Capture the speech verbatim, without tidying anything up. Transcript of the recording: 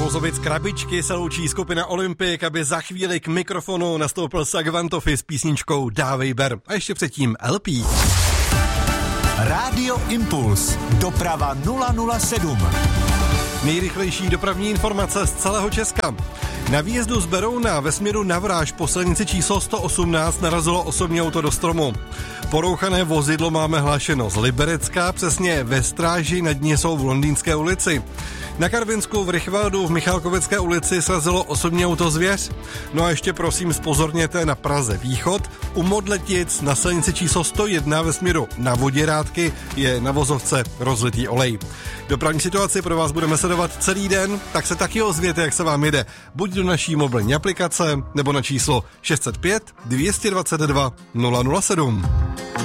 Klozovic krabičky se loučí skupina Olympik, aby za chvíli k mikrofonu nastoupil Sagvantofi s písničkou Dávej ber. A ještě předtím L P. Rádio Impuls. Doprava nula nula sedm. Nejrychlejší dopravní informace z celého Česka. Na výjezdu z Berouna ve směru na Vráž po silnici číslo sto osmnáct narazilo osobní auto do stromu. Porouchané vozidlo máme hlášeno z Liberecka, přesně ve Stráži, nad ní jsou v Londýnské ulici. Na Karvinsku v Rychvaldu v Michálkovické ulici srazilo osobní auto Zvěř. No a ještě prosím zpozorněte na Praze východ. U Modletic na silnici číslo sto jedna ve směru na Voděrádky je na vozovce rozlitý olej. Dopravní situaci pro vás budeme sledovat celý den, tak se taky ozvěte, jak se vám jede. Buď do naší mobilní aplikace, nebo na číslo šest set pět dvě dvacet dva nula nula sedm.